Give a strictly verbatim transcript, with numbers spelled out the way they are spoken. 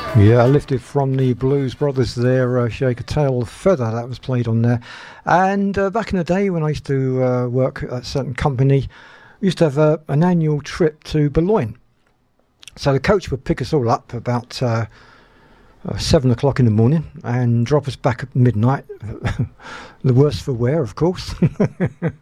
Yeah, lifted from the Blues Brothers there, uh, Shake a Tail Feather, that was played on there. And uh, back in the day when I used to uh, work at a certain company, we used to have uh, an annual trip to Boulogne. So the coach would pick us all up about uh, uh, seven o'clock in the morning and drop us back at midnight. The worse for wear, of course.